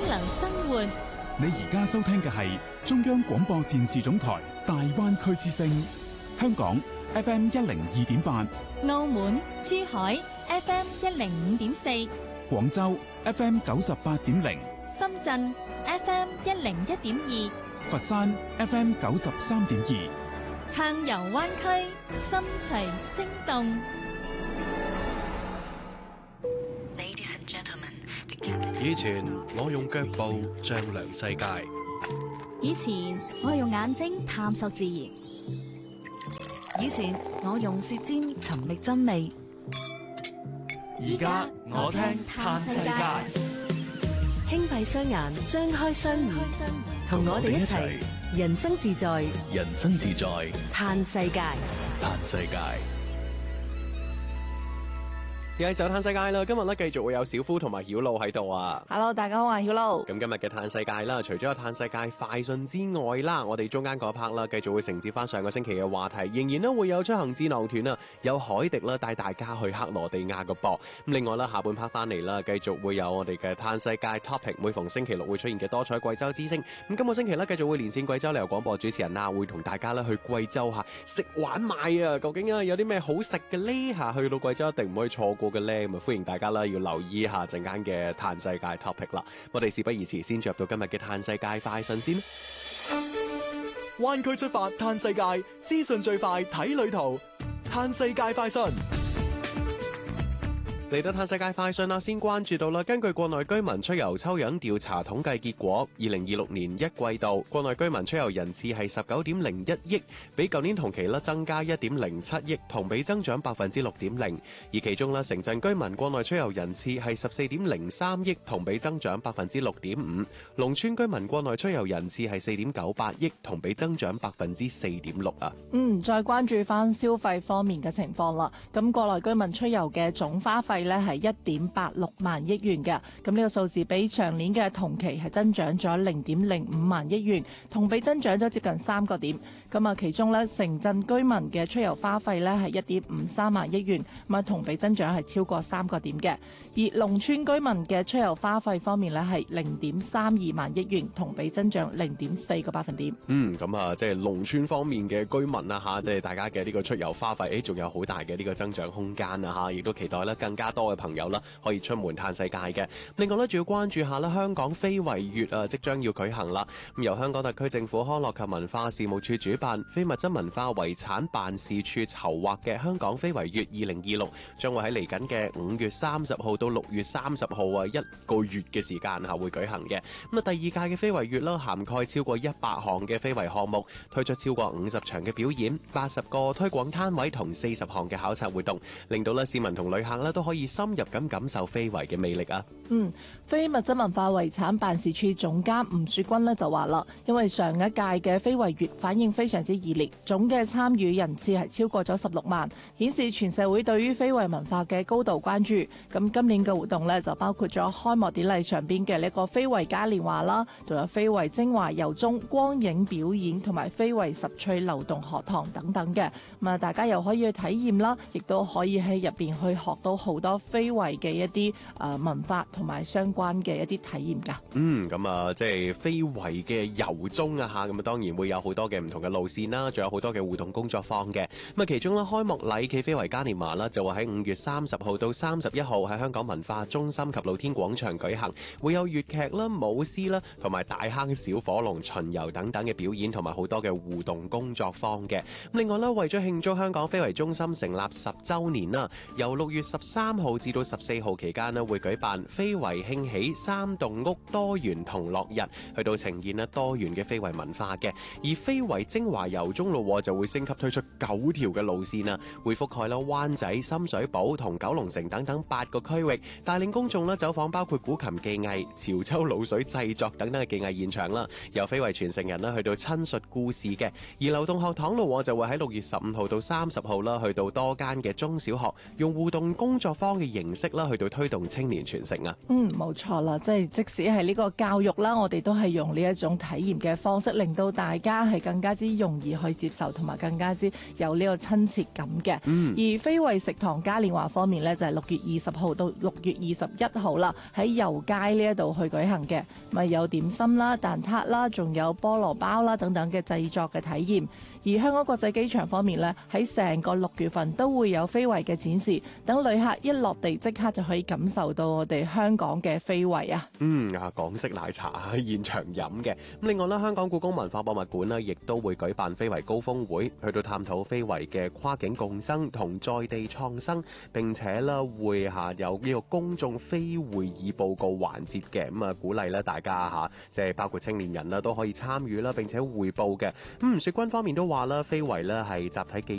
流生活。 你而家收聽嘅係中央廣播電視總台大灣區之聲，香港 FM 102.8， 澳門、珠海 FM 105.4， 廣州 FM 98.0， 深圳 FM 101.2，佛山 FM 93.2， 暢遊灣區，心隨聲動。 以前我用腳步丈量世界， 以前我用眼睛探索自然， 以前我用舌尖尋覓真味， 而家我聽嘆世界。 輕閉雙眼，張開雙耳，同我哋一齊人生自在， 人生自在， 嘆世界， 嘆世界。又係時候嘆世界啦！今日咧繼續會有小夫同埋曉露喺度啊。 Hello， 大家好，我係曉露。 咁今日嘅嘆世界啦，除咗有嘆世界快訊之外啦，我哋中間嗰一 part 啦，繼續會承接翻上個星期嘅話題，仍然咧會有出行智囊團啊，有海迪啦帶大家去克羅地亞嘅噃。咁另外啦，下半 part 翻嚟啦，繼續會有我哋嘅嘆世界 topic， 每逢星期六會出現嘅多彩貴州之聲。咁今個星期咧繼續會連線貴州旅遊廣播主持人啊，會同大家咧去貴州下食玩買啊，究竟啊有啲咩好食嘅呢？吓去到貴州一定唔可以錯過嘅咧，咁啊歡迎大家啦，要留意一下陣間嘅嘆世界 topic 啦。我哋事不宜遲，先進入到今日嘅嘆世界快訊先。 灣區出發嘆世界，資訊最快睇旅途，嘆世界快訊。 嚟到嘆世界快訊啦，先關注到啦。根據國內居民出遊抽樣調查統計結果，2026年一季度國內居民出遊人次係 19.01 億，比舊年同期啦增加 1.07 億，同比增長 6.0%。而其中啦，城鎮居民國內出遊人次係 14.03 億，同比增長 6.5%。農村居民國內出遊人次係 4.98 億，同比增長 4.6% 啊。 再關注翻消費方面嘅情況啦。咁國內居民出遊嘅總花費咧係 1.86 萬億元嘅，咁呢個數字比上年嘅同期係增長咗 0.05 萬億元，同比增長咗接近3個點。咁啊，其中咧城鎮居民嘅出遊花費咧係 1.53 萬億元，咁啊同比增長係超過3個點嘅。而農村居民嘅出遊花費方面咧係 0.32 萬億元，同比增長 0.4個百分點。 咁啊，即係農村方面嘅居民啊吓，即係大家嘅呢個出遊花費，仲有好大嘅呢個增長空間啊吓，亦都期待咧更加多嘅朋友啦可以出門嘆世界嘅。另外咧，仲要關注下啦，香港非遺月啊即將要舉行啦。咁由香港特區政府康樂及文化事務處主辦，非物質文化遺產辦事處籌劃嘅香港非遺月2026，將會喺嚟緊嘅5月30號到6月30號啊1個月嘅時間下會舉行嘅。咁啊，第二屆嘅非遺月啦，涵蓋超過100項嘅非遺項目，推出超過50場嘅表演、80個推廣攤位同40項嘅考察活動，令到咧市民同旅客咧都可以深入咁感受非遺嘅魅力啊！ 非物質文化遺產辦事處總監吳樹君咧就話啦，因為上一屆嘅非遺月反應非常之熱烈，總嘅參與人次係超過咗16萬，顯示全社會對於非遺文化嘅高度關注。咁今年嘅活動咧就包括咗開幕典禮上邊嘅呢個非遺嘉年華啦，仲有非遺精華遊蹤、光影表演同埋非遺十趣流動學堂等等嘅。咁啊，大家又可以去體驗啦，亦都可以喺入邊去學到好多非遺嘅一啲文化同埋相關嘅一啲體驗㗎。 咁啊，即係非遺嘅遊蹤啊嚇，咁啊當然會有好多嘅唔同嘅路線啦，仲有好多嘅互動工作坊嘅。咁啊，其中啦開幕禮暨非遺嘉年華啦，就會喺5月30號到31號喺香港文化中心及露天廣場舉行，會有粵劇啦、舞獅啦，同埋大坑小火龍巡遊等等嘅表演，同埋好多嘅互動工作坊嘅。咁另外咧，為咗慶祝香港非遺中心成立10週年啦，由6月13號至到14號期間咧，會舉辦非遺興起3棟屋多元同樂日，去到呈現多元嘅非遺文化嘅。而非遺精華遊蹤路就會升級推出9條嘅路線啊，會覆蓋灣仔、深水埗同九龍城等等8個區域，帶領公眾走訪包括古琴技藝、潮州滷水製作等等嘅技藝現場啦，由非遺傳承人去到親述故事嘅。而流動學堂路就會喺6月15號到30號啦，去到多間嘅中小學，用互動工作坊嘅形式啦，去到推動青年傳承啊。 冇錯啦，即使係呢個教育啦，我哋都係用呢一種體驗嘅方式，令到大家係更加之容易去接受，同埋更加之有呢個親切感嘅。而非遺食堂嘉年華方面呢，就係6月20號到6月21號啦，喺油街呢一度去舉行嘅，咪有點心啦、蛋撻啦，仲有菠蘿包啦等等嘅製作嘅體驗。而香港國際機場方面呢，喺成個6月份都會有非遺嘅展示，等旅客一落地即刻就可以感受到我哋香港嘅非遺啊！ 港式奶茶喺現場飲嘅。咁另外咧，香港故宮文化博物館呢，亦都會舉辦非遺高峰會，去到探討非遺嘅跨境共生同在地創生，並且咧會有呢個公眾非會議報告環節嘅。咁鼓勵咧大家即係包括青年人啦都可以參與啦，並且匯報嘅。薛軍方面都話啦，非遺咧係集體記